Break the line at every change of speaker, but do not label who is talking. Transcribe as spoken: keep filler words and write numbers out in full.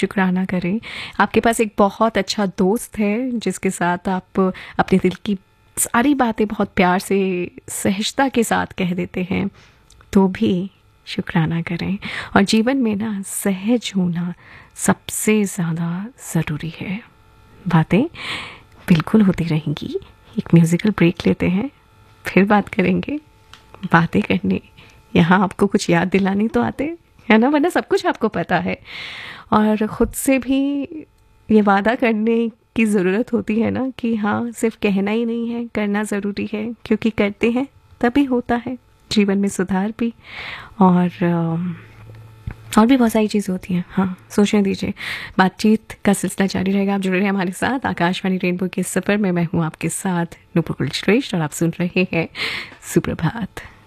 शुक्राना करें। आपके पास एक बहुत अच्छा दोस्त है जिसके साथ आप अपने दिल की सारी बातें बहुत प्यार से, सहजता के साथ कह देते हैं, तो भी शुक्राना करें। और जीवन में ना सहज होना सबसे ज़्यादा ज़रूरी है। बातें बिल्कुल होती रहेंगी, एक म्यूज़िकल ब्रेक लेते हैं, फिर बात करेंगे। बातें करने यहाँ आपको कुछ याद दिलाने तो आते है ना, वरना सब कुछ आपको पता है। और ख़ुद से भी ये वादा करने की ज़रूरत होती है ना कि हाँ, सिर्फ कहना ही नहीं है, करना ज़रूरी है, क्योंकि करते हैं तभी होता है जीवन में सुधार भी। और और भी बहुत सारी चीज़ होती हैं। हाँ, सोचने दीजिए। बातचीत का सिलसिला जारी रहेगा। आप जुड़े रहे हमारे साथ आकाशवाणी रेनबो के सफ़र में। मैं हूँ आपके साथ नूपुर कुलश्रेष्ठ और आप सुन रहे हैं सुप्रभात।